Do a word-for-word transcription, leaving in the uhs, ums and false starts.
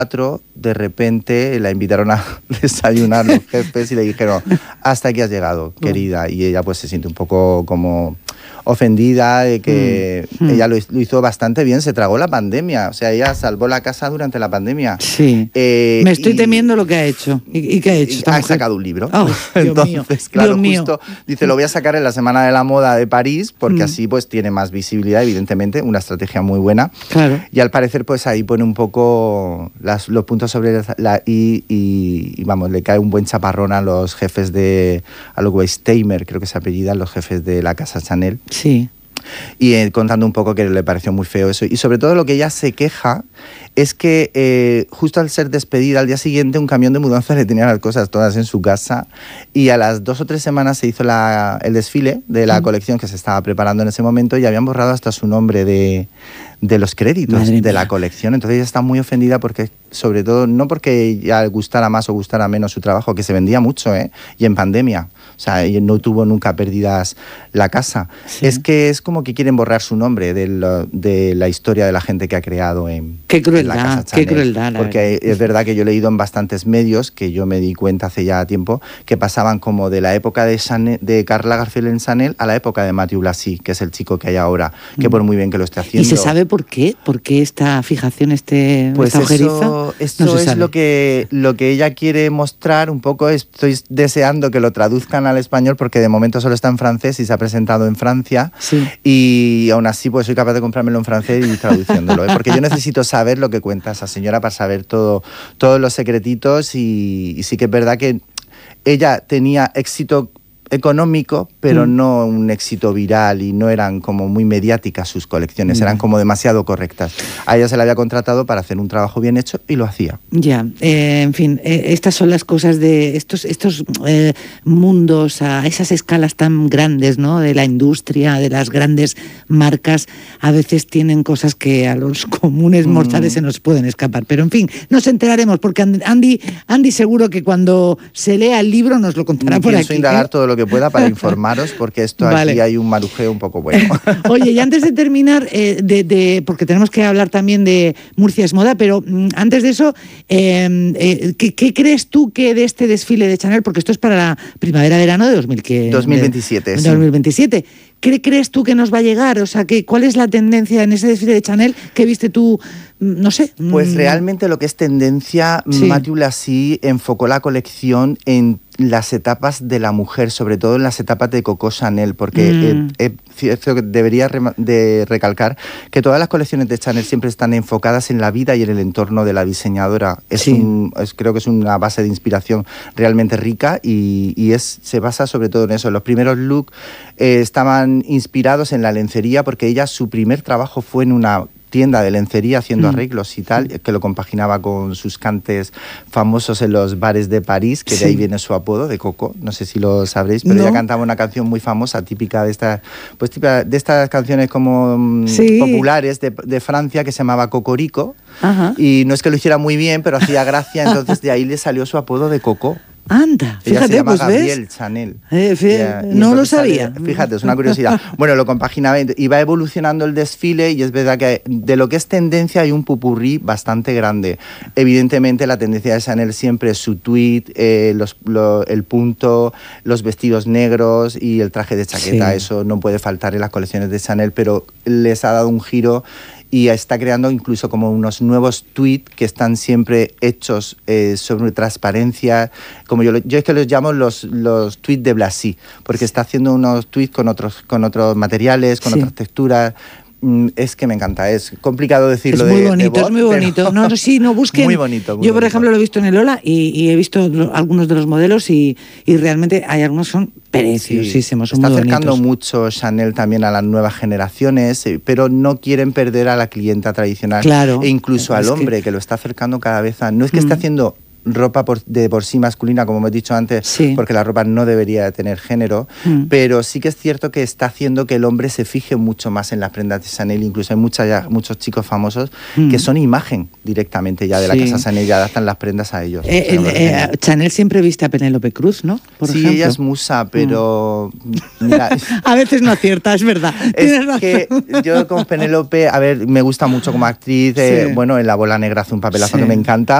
cuatro, de repente la invitaron a desayunar los jefes y le dijeron, hasta aquí has llegado, querida. Y ella pues se siente un poco como ofendida de que mm. ella lo, lo hizo bastante bien, se tragó la pandemia, o sea, ella salvó la casa durante la pandemia. Sí. Eh, Me estoy y, temiendo lo que ha hecho. ¿Y, y qué ha hecho? Ha mujer? sacado un libro. Oh, Dios Entonces, mío. claro, Dios justo mío. dice, lo voy a sacar en la Semana de la Moda de París, porque mm. así pues tiene más visibilidad, evidentemente, una estrategia muy buena. Claro. Y al parecer pues ahí pone un poco las, los puntos sobre la i y, y vamos, le cae un buen chaparrón a los jefes de, a los Weistheimer, creo que se apellidan, los jefes de la casa Chanel. Sí. Y eh, contando un poco que le pareció muy feo eso. Y sobre todo lo que ella se queja es que eh, justo al ser despedida, al día siguiente un camión de mudanza le tenía las cosas todas en su casa y a las dos o tres semanas se hizo la, el desfile de la mm. colección que se estaba preparando en ese momento y habían borrado hasta su nombre de, de los créditos Madre de mía. la colección. Entonces ella está muy ofendida porque, sobre todo, no porque ya gustara más o gustara menos su trabajo, que se vendía mucho, ¿eh? Y en pandemia. O sea, no tuvo nunca pérdidas la casa. Sí. Es que es como que quieren borrar su nombre de, lo, de la historia de la gente que ha creado en, qué crueldad, en la casa Chanel. Qué crueldad. Porque es verdad que yo he leído en bastantes medios, que yo me di cuenta hace ya tiempo, que pasaban como de la época de, Chanel, de Karl Lagerfeld en Chanel a la época de Mathieu Blassy, que es el chico que hay ahora, que por muy bien que lo esté haciendo... ¿Y se sabe por qué? ¿Por qué esta fijación, este, pues esta ojeriza? Eso, esto no es lo que, lo que ella quiere mostrar un poco. Estoy deseando que lo traduzcan al español porque de momento solo está en francés y se ha presentado en Francia. Sí. Y aún así pues soy capaz de comprármelo en francés y traduciéndolo, ¿eh? Porque yo necesito saber lo que cuenta esa señora para saber todo, todos los secretitos y, y sí que es verdad que ella tenía éxito económico, pero mm. no un éxito viral y no eran como muy mediáticas sus colecciones, mm. eran como demasiado correctas. A ella se la había contratado para hacer un trabajo bien hecho y lo hacía. Ya, eh, en fin, eh, estas son las cosas de estos, estos eh, mundos a esas escalas tan grandes, ¿no? De la industria, de las grandes marcas, a veces tienen cosas que a los comunes mm. mortales se nos pueden escapar. Pero en fin, nos enteraremos porque Andy, Andy seguro que cuando se lea el libro nos lo contará por aquí. Pienso indagar ¿eh? todo lo que pueda para informaros, porque esto vale. Aquí hay un marujeo un poco bueno. Oye, y antes de terminar, eh, de, de, porque tenemos que hablar también de Murcia es moda, pero mm, antes de eso, eh, eh, ¿qué, ¿qué crees tú que de este desfile de Chanel, porque esto es para la primavera-verano de dos mil veintisiete, sí. dos mil veintisiete, ¿qué crees tú que nos va a llegar? O sea, que, ¿cuál es la tendencia en ese desfile de Chanel que viste tú? No sé. Pues realmente lo que es tendencia, sí. Mathieu Blassy enfocó la colección en las etapas de la mujer, sobre todo en las etapas de Coco Chanel, porque mm. eh, eh, debería re de recalcar que todas las colecciones de Chanel siempre están enfocadas en la vida y en el entorno de la diseñadora. Es sí. un, es, creo que es una base de inspiración realmente rica y, y es, se basa sobre todo en eso. Los primeros looks eh, estaban inspirados en la lencería porque ella, su primer trabajo fue en una tienda de lencería haciendo mm. arreglos y tal, que lo compaginaba con sus cantes famosos en los bares de París, que sí. de ahí viene su apodo de Coco, no sé si lo sabréis, pero no. ella cantaba una canción muy famosa, típica de estas, pues típica de estas canciones como sí. populares de, de Francia, que se llamaba Cocorico. Ajá. Y no es que lo hiciera muy bien, pero hacía gracia, entonces de ahí le salió su apodo de Coco. Anda, fíjate, ella se llama pues Gabrielle ves. Chanel. Eh, fíjate, y, y no lo sabía. Sale, fíjate, es una curiosidad. Bueno, lo compaginaba, iba evolucionando el desfile y es verdad que de lo que es tendencia hay un pupurrí bastante grande. Evidentemente la tendencia de Chanel siempre es su tweed, eh, los, lo, el punto, los vestidos negros y el traje de chaqueta. Sí. Eso no puede faltar en las colecciones de Chanel, pero les ha dado un giro y está creando incluso como unos nuevos tweets que están siempre hechos eh, sobre transparencia, como yo, yo es que los llamo los, los tweets de Blassy, porque está haciendo unos tweets con otros, con otros materiales, con sí. otras texturas. Es que me encanta, es complicado decirlo. Es muy de, bonito, de voz, es muy bonito. Pero... No, no, sí, no busquen. Muy bonito. Muy yo, por bonito. ejemplo, lo he visto en el Lola y, y he visto lo, algunos de los modelos y, y realmente hay algunos que son preciosísimos. Sí. Son Está muy acercando bonitos. mucho Chanel también a las nuevas generaciones, pero no quieren perder a la clienta tradicional. Claro. E incluso al hombre, que... que lo está acercando cada vez a... No es que mm. esté haciendo ropa por, de por sí masculina, como hemos dicho antes, sí. porque la ropa no debería de tener género, mm. pero sí que es cierto que está haciendo que el hombre se fije mucho más en las prendas de Chanel. Incluso hay mucha, ya, muchos chicos famosos mm. que son imagen directamente ya de sí. la casa Chanel y adaptan las prendas a ellos. Eh, el, eh, Chanel siempre viste a Penélope Cruz, ¿no? Por sí, ejemplo. Ella es musa, pero... Mm. Mira, a veces no acierta, es verdad. Es que yo con Penélope, a ver, me gusta mucho como actriz, eh, sí. bueno, en La bola negra hace un papelazo sí. que me encanta.